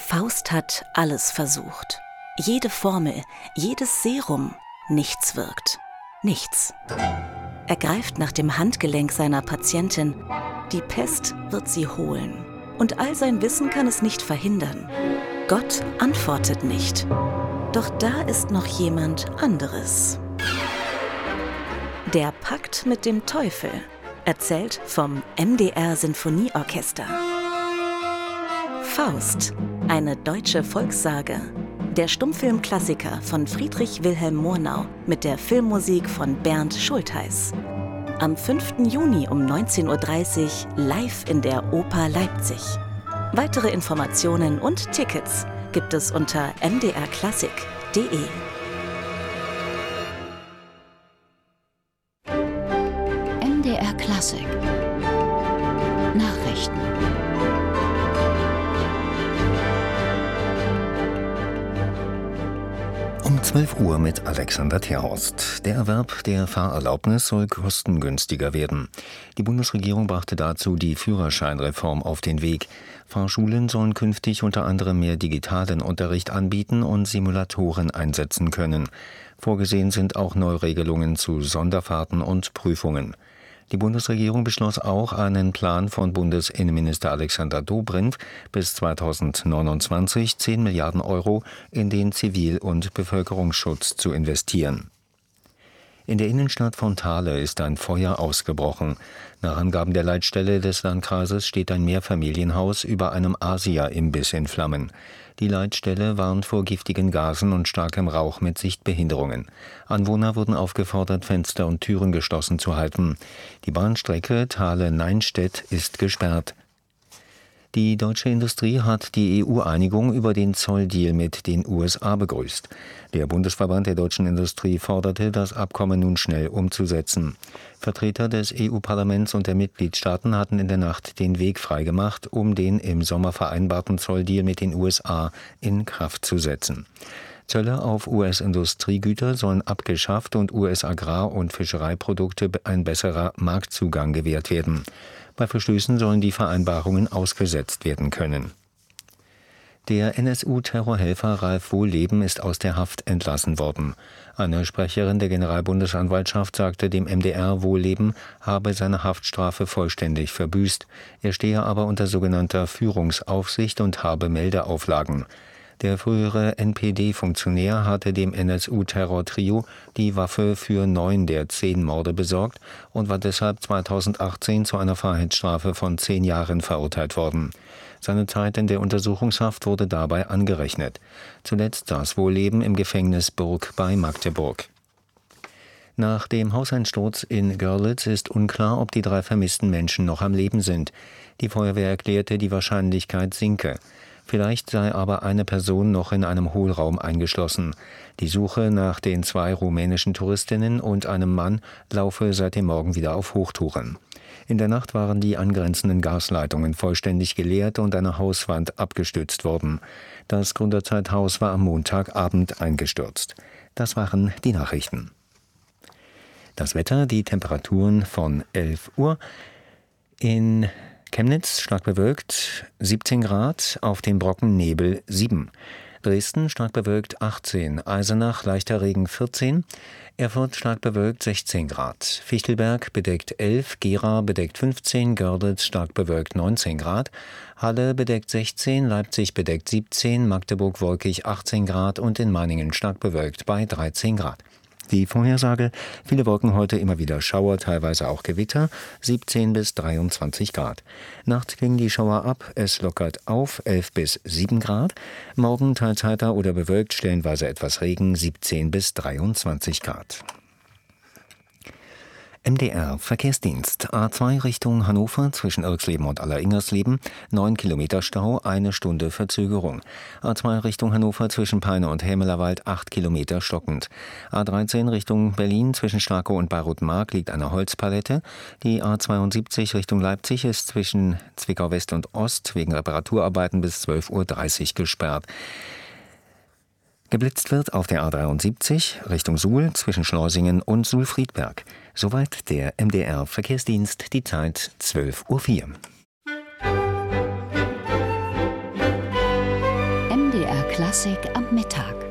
Faust hat alles versucht. Jede Formel, jedes Serum, nichts wirkt. Nichts. Er greift nach dem Handgelenk seiner Patientin. Die Pest wird sie holen. Und all sein Wissen kann es nicht verhindern. Gott antwortet nicht. Doch da ist noch jemand anderes. Der Pakt mit dem Teufel. Erzählt vom MDR Sinfonieorchester. Faust, eine deutsche Volkssage. Der Stummfilmklassiker von Friedrich Wilhelm Murnau mit der Filmmusik von Bernd Schultheiß. Am 5. Juni um 19:30 Uhr live in der Oper Leipzig. Weitere Informationen und Tickets gibt es unter mdrklassik.de. MDR Klassik Nachrichten. Um 12 Uhr mit Alexander Terhorst. Der Erwerb der Fahrerlaubnis soll kostengünstiger werden. Die Bundesregierung brachte dazu die Führerscheinreform auf den Weg. Fahrschulen sollen künftig unter anderem mehr digitalen Unterricht anbieten und Simulatoren einsetzen können. Vorgesehen sind auch Neuregelungen zu Sonderfahrten und Prüfungen. Die Bundesregierung beschloss auch, einen Plan von Bundesinnenminister Alexander Dobrindt bis 2029 10 Milliarden Euro in den Zivil- und Bevölkerungsschutz zu investieren. In der Innenstadt von Thale ist ein Feuer ausgebrochen. Nach Angaben der Leitstelle des Landkreises steht ein Mehrfamilienhaus über einem Asia-Imbiss in Flammen. Die Leitstelle warnt vor giftigen Gasen und starkem Rauch mit Sichtbehinderungen. Anwohner wurden aufgefordert, Fenster und Türen geschlossen zu halten. Die Bahnstrecke Thale-Neinstedt ist gesperrt. Die deutsche Industrie hat die EU-Einigung über den Zolldeal mit den USA begrüßt. Der Bundesverband der deutschen Industrie forderte, das Abkommen nun schnell umzusetzen. Vertreter des EU-Parlaments und der Mitgliedstaaten hatten in der Nacht den Weg freigemacht, um den im Sommer vereinbarten Zolldeal mit den USA in Kraft zu setzen. Zölle auf US-Industriegüter sollen abgeschafft und US-Agrar- und Fischereiprodukte ein besserer Marktzugang gewährt werden. Bei Verstößen sollen die Vereinbarungen ausgesetzt werden können. Der NSU-Terrorhelfer Ralf Wohlleben ist aus der Haft entlassen worden. Eine Sprecherin der Generalbundesanwaltschaft sagte dem MDR, Wohlleben habe seine Haftstrafe vollständig verbüßt. Er stehe aber unter sogenannter Führungsaufsicht und habe Meldeauflagen. Der frühere NPD-Funktionär hatte dem NSU-Terror-Trio die Waffe für 9 der 10 Morde besorgt und war deshalb 2018 zu einer Freiheitsstrafe von 10 Jahren verurteilt worden. Seine Zeit in der Untersuchungshaft wurde dabei angerechnet. Zuletzt saß Wohlleben im Gefängnis Burg bei Magdeburg. Nach dem Hauseinsturz in Görlitz ist unklar, ob die 3 vermissten Menschen noch am Leben sind. Die Feuerwehr erklärte, die Wahrscheinlichkeit sinke. Vielleicht sei aber eine Person noch in einem Hohlraum eingeschlossen. Die Suche nach den 2 rumänischen Touristinnen und einem Mann laufe seit dem Morgen wieder auf Hochtouren. In der Nacht waren die angrenzenden Gasleitungen vollständig geleert und eine Hauswand abgestützt worden. Das Gründerzeithaus war am Montagabend eingestürzt. Das waren die Nachrichten. Das Wetter, die Temperaturen von 11 Uhr. In Chemnitz stark bewölkt 17 Grad, auf dem Brocken Nebel 7. Dresden stark bewölkt 18, Eisenach leichter Regen 14, Erfurt stark bewölkt 16 Grad, Fichtelberg bedeckt 11, Gera bedeckt 15, Görlitz stark bewölkt 19 Grad, Halle bedeckt 16, Leipzig bedeckt 17, Magdeburg wolkig 18 Grad und in Meiningen stark bewölkt bei 13 Grad. Die Vorhersage: viele Wolken heute, immer wieder Schauer, teilweise auch Gewitter, 17 bis 23 Grad. Nachts klingen die Schauer ab, es lockert auf, 11 bis 7 Grad. Morgen teils heiter oder bewölkt, stellenweise etwas Regen, 17 bis 23 Grad. MDR Verkehrsdienst. A2 Richtung Hannover zwischen Irxleben und Alleringmersleben. 9 Kilometer Stau, 1 Stunde Verzögerung. A2 Richtung Hannover zwischen Peine und Hämelerwald 8 Kilometer stockend. A13 Richtung Berlin zwischen Starkow und Bayreuth-Mark liegt eine Holzpalette. Die A72 Richtung Leipzig ist zwischen Zwickau West und Ost wegen Reparaturarbeiten bis 12:30 Uhr gesperrt. Geblitzt wird auf der A73 Richtung Suhl zwischen Schleusingen und Suhl-Friedberg. Soweit der MDR Verkehrsdienst, die Zeit 12:04 Uhr. Klassik am Mittag.